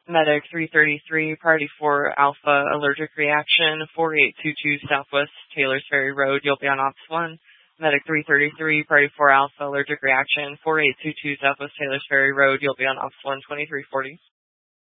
Medic 333, Priority 4 Alpha, allergic reaction, 4822 Southwest Taylor's Ferry Road. You'll be on Ops 1. Medic 333, Priority 4 Alpha, allergic reaction, 4822 Southwest Taylor's Ferry Road. You'll be on Ops 1, 2340.